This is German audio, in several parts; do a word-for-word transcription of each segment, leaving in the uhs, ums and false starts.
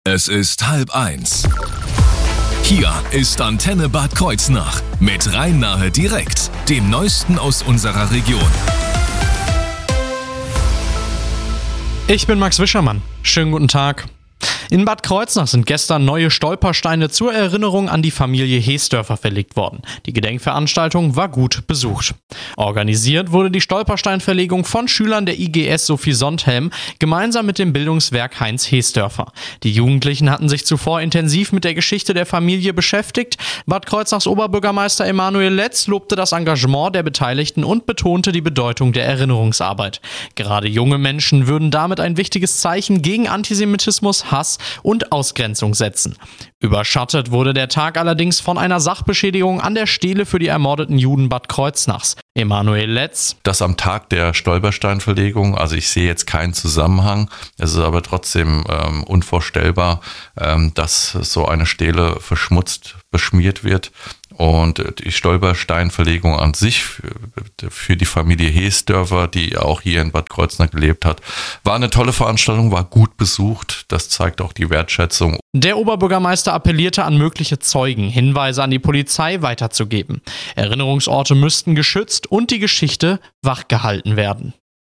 Es ist halb eins. Hier ist Antenne Bad Kreuznach mit Rhein-Nahe direkt, dem Neuesten aus unserer Region. Ich bin Max Wischermann. Schönen guten Tag. In Bad Kreuznach sind gestern neue Stolpersteine zur Erinnerung an die Familie Hesdörfer verlegt worden. Die Gedenkveranstaltung war gut besucht. Organisiert wurde die Stolpersteinverlegung von Schülern der I G S Sophie Sondhelm gemeinsam mit dem Bildungswerk Heinz Hesdörfer. Die Jugendlichen hatten sich zuvor intensiv mit der Geschichte der Familie beschäftigt. Bad Kreuznachs Oberbürgermeister Emanuel Letz lobte das Engagement der Beteiligten und betonte die Bedeutung der Erinnerungsarbeit. Gerade junge Menschen würden damit ein wichtiges Zeichen gegen Antisemitismus, Hass und Ausgrenzung setzen. Überschattet wurde der Tag allerdings von einer Sachbeschädigung an der Stele für die ermordeten Juden Bad Kreuznachs. Emanuel Letz: Das am Tag der Stolpersteinverlegung, also ich sehe jetzt keinen Zusammenhang, es ist aber trotzdem ähm, unvorstellbar, ähm, dass so eine Stele verschmutzt, beschmiert wird. Und die Stolpersteinverlegung an sich für die Familie Hesdörfer, die auch hier in Bad Kreuznach gelebt hat, war eine tolle Veranstaltung, war gut besucht. Das zeigt auch die Wertschätzung. Der Oberbürgermeister appellierte an mögliche Zeugen, Hinweise an die Polizei weiterzugeben. Erinnerungsorte müssten geschützt und die Geschichte wachgehalten werden.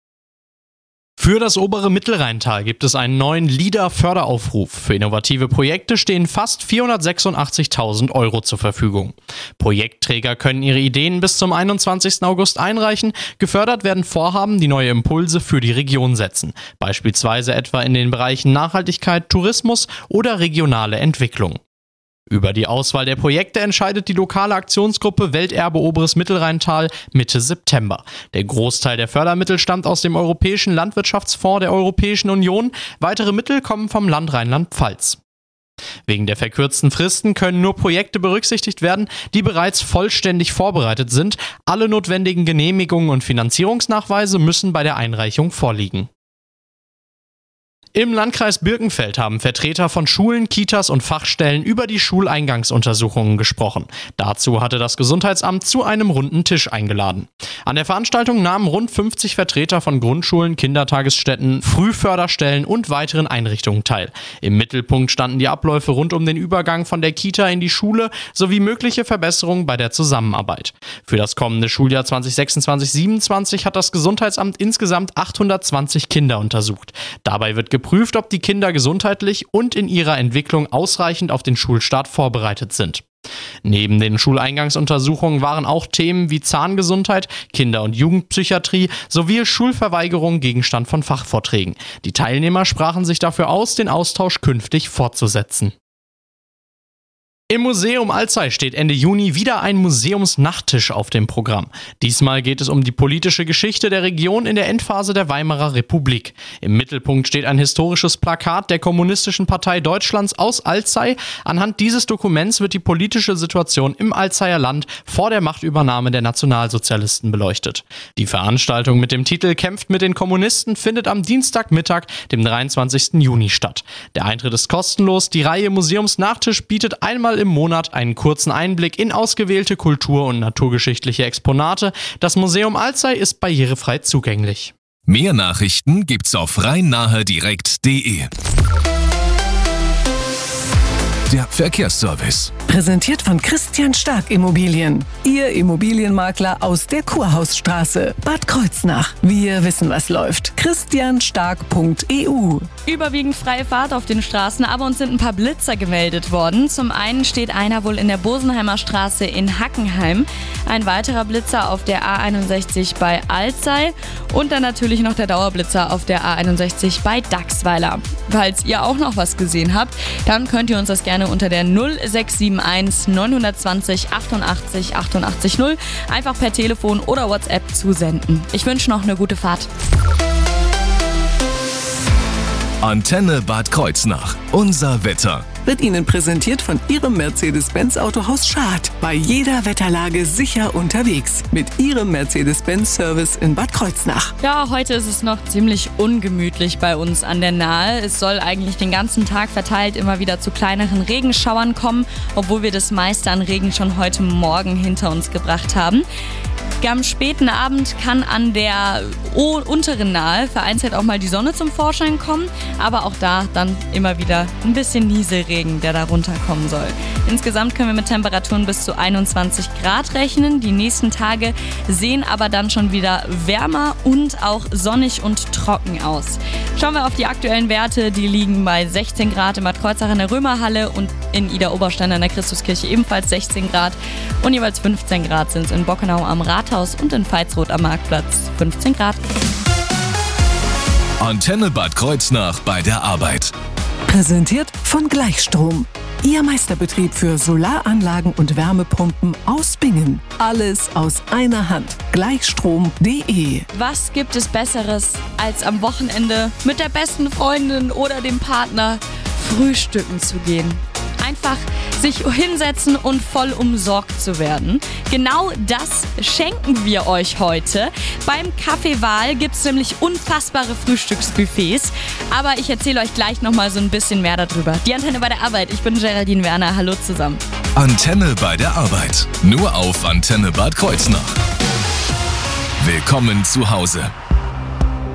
Für das obere Mittelrheintal gibt es einen neuen LIDA-Förderaufruf. Für innovative Projekte stehen fast vierhundertsechsundachtzigtausend Euro zur Verfügung. Projektträger können ihre Ideen bis zum einundzwanzigsten August einreichen. Gefördert werden Vorhaben, die neue Impulse für die Region setzen. Beispielsweise etwa in den Bereichen Nachhaltigkeit, Tourismus oder regionale Entwicklung. Über die Auswahl der Projekte entscheidet die lokale Aktionsgruppe Welterbe Oberes Mittelrheintal Mitte September. Der Großteil der Fördermittel stammt aus dem Europäischen Landwirtschaftsfonds der Europäischen Union. Weitere Mittel kommen vom Land Rheinland-Pfalz. Wegen der verkürzten Fristen können nur Projekte berücksichtigt werden, die bereits vollständig vorbereitet sind. Alle notwendigen Genehmigungen und Finanzierungsnachweise müssen bei der Einreichung vorliegen. Im Landkreis Birkenfeld haben Vertreter von Schulen, Kitas und Fachstellen über die Schuleingangsuntersuchungen gesprochen. Dazu hatte das Gesundheitsamt zu einem runden Tisch eingeladen. An der Veranstaltung nahmen rund fünfzig Vertreter von Grundschulen, Kindertagesstätten, Frühförderstellen und weiteren Einrichtungen teil. Im Mittelpunkt standen die Abläufe rund um den Übergang von der Kita in die Schule sowie mögliche Verbesserungen bei der Zusammenarbeit. Für das kommende Schuljahr zwanzig sechsundzwanzig siebenundzwanzig hat das Gesundheitsamt insgesamt achthundertzwanzig Kinder untersucht. Dabei wird geprüft, Prüft, ob die Kinder gesundheitlich und in ihrer Entwicklung ausreichend auf den Schulstart vorbereitet sind. Neben den Schuleingangsuntersuchungen waren auch Themen wie Zahngesundheit, Kinder- und Jugendpsychiatrie sowie Schulverweigerung Gegenstand von Fachvorträgen. Die Teilnehmer sprachen sich dafür aus, den Austausch künftig fortzusetzen. Im Museum Alzey steht Ende Juni wieder ein Museumsnachttisch auf dem Programm. Diesmal geht es um die politische Geschichte der Region in der Endphase der Weimarer Republik. Im Mittelpunkt steht ein historisches Plakat der Kommunistischen Partei Deutschlands aus Alzey. Anhand dieses Dokuments wird die politische Situation im Alzeyer Land vor der Machtübernahme der Nationalsozialisten beleuchtet. Die Veranstaltung mit dem Titel Kämpft mit den Kommunisten findet am Dienstagmittag, dem dreiundzwanzigsten Juni statt. Der Eintritt ist kostenlos. Die Reihe Museumsnachtisch bietet einmal im Monat einen kurzen Einblick in ausgewählte kultur- und naturgeschichtliche Exponate. Das Museum Alzey ist barrierefrei zugänglich. Mehr Nachrichten gibt's auf rhein-nahe direkt punkt de. Der Verkehrsservice. Präsentiert von Christian Stark Immobilien. Ihr Immobilienmakler aus der Kurhausstraße, Bad Kreuznach. Wir wissen, was läuft. christian stark punkt e u. Überwiegend freie Fahrt auf den Straßen, aber uns sind ein paar Blitzer gemeldet worden. Zum einen steht einer wohl in der Bosenheimer Straße in Hackenheim, ein weiterer Blitzer auf der A einundsechzig bei Alzey und dann natürlich noch der Dauerblitzer auf der A einundsechzig bei Dachsweiler. Falls ihr auch noch was gesehen habt, dann könnt ihr uns das gerne unter der null sechs sieben eins neun zwei null achtundachtzig achtundachtzig null einfach per Telefon oder WhatsApp zusenden. Ich wünsche noch eine gute Fahrt. Antenne Bad Kreuznach. Unser Wetter. Wird Ihnen präsentiert von Ihrem Mercedes-Benz Autohaus Schad. Bei jeder Wetterlage sicher unterwegs. Mit Ihrem Mercedes-Benz-Service in Bad Kreuznach. Ja, heute ist es noch ziemlich ungemütlich bei uns an der Nahe. Es soll eigentlich den ganzen Tag verteilt immer wieder zu kleineren Regenschauern kommen, obwohl wir das meiste an Regen schon heute Morgen hinter uns gebracht haben. Am späten Abend kann an der o- unteren Nahe vereinzelt auch mal die Sonne zum Vorschein kommen, aber auch da dann immer wieder ein bisschen Nieselregen, der da runterkommen soll. Insgesamt können wir mit Temperaturen bis zu einundzwanzig Grad rechnen. Die nächsten Tage sehen aber dann schon wieder wärmer und auch sonnig und trocken aus. Schauen wir auf die aktuellen Werte, die liegen bei sechzehn Grad in Bad Kreuznach in der Römerhalle und in Idar-Oberstein in der Christuskirche ebenfalls sechzehn Grad und jeweils fünfzehn Grad sind es in Bockenau am Rathaus und in Veitsroth am Marktplatz fünfzehn Grad. Antenne Bad Kreuznach bei der Arbeit. Präsentiert von Gleichstrom. Ihr Meisterbetrieb für Solaranlagen und Wärmepumpen aus Bingen. Alles aus einer Hand. Gleichstrom punkt de. Was gibt es Besseres, als am Wochenende mit der besten Freundin oder dem Partner frühstücken zu gehen? Einfach sich hinsetzen und voll umsorgt zu werden. Genau das schenken wir euch heute. Beim Café Wahl gibt es nämlich unfassbare Frühstücksbuffets. Aber ich erzähle euch gleich nochmal so ein bisschen mehr darüber. Die Antenne bei der Arbeit. Ich bin Geraldine Werner. Hallo zusammen. Antenne bei der Arbeit. Nur auf Antenne Bad Kreuznach. Willkommen zu Hause.